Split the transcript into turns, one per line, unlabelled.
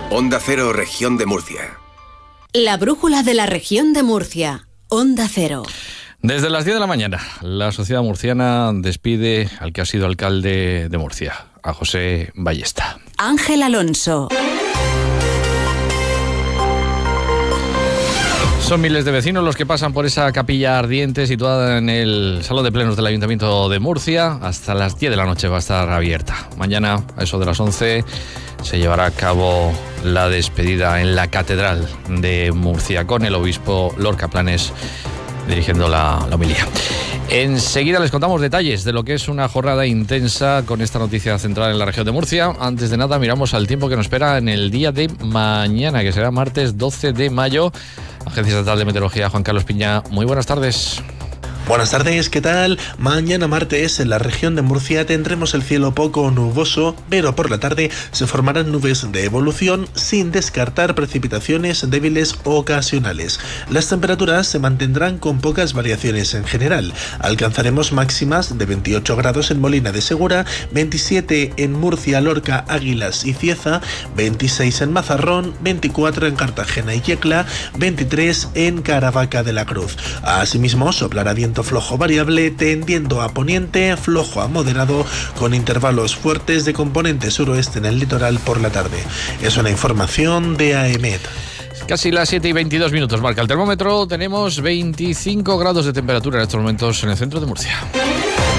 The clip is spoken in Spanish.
Onda Cero, Región de Murcia.
La brújula de la Región de Murcia. Onda Cero.
Desde las 10 de la mañana, la sociedad murciana despide al que ha sido alcalde de Murcia, a José Ballesta.
Ángel Alonso.
Son miles de vecinos los que pasan por esa capilla ardiente situada en el Salón de Plenos del Ayuntamiento de Murcia. Hasta las 10 de la noche va a estar abierta. Mañana, a eso de las 11, se llevará a cabo la despedida en la Catedral de Murcia con el obispo Lorca Planes dirigiendo la homilía. Enseguida les contamos detalles de lo que es una jornada intensa con esta noticia central en la región de Murcia. Antes de nada, miramos al tiempo que nos espera en el día de mañana, que será martes 12 de mayo. Agencia Estatal de Meteorología, Juan Carlos Piña, muy buenas tardes.
Buenas tardes, ¿qué tal? Mañana martes en la región de Murcia tendremos el cielo poco nuboso, pero por la tarde se formarán nubes de evolución sin descartar precipitaciones débiles ocasionales. Las temperaturas se mantendrán con pocas variaciones en general. Alcanzaremos máximas de 28 grados en Molina de Segura, 27 en Murcia, Lorca, Águilas y Cieza, 26 en Mazarrón, 24 en Cartagena y Yecla, 23 en Caravaca de la Cruz. Asimismo, soplará viento flojo variable tendiendo a poniente, flojo a moderado, con intervalos fuertes de componente suroeste en el litoral por la tarde. Es una información de AEMET.
Casi las 7:22 marca el termómetro. Tenemos 25 grados de temperatura en estos momentos en el centro de Murcia.